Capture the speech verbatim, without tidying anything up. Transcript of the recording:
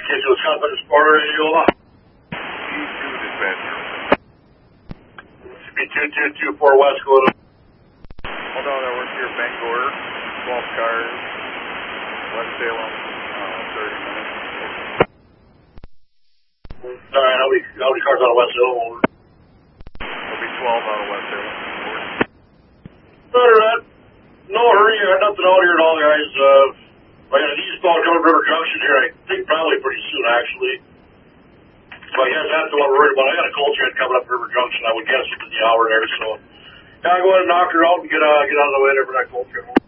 Get to the Southwest Border Radio. E two dispatcher. C B two two two four West going on. Hold on, I work here, Bangor, twelve cars, West Salem, uh, thirty minutes. Alright, how many, how many cars out of West Salem? There'll be twelve out of West Salem. Better, man. No hurry, I got nothing out here at all, guys. Uh, I got an eastbound coming to River Junction here, I think probably pretty soon, actually. But yes, that's the one we're worried about. I got a coal train coming up River Junction, I would guess within the hour there, so. Yeah, go ahead and knock her out and get, uh, get out of the way there for that coal train.